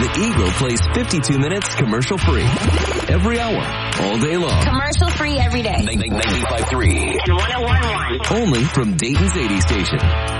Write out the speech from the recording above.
Eagle plays 52 minutes commercial-free. Every hour, all day long. Commercial-free every day. 95.3. And 101.1. Only from Dayton's 80 station.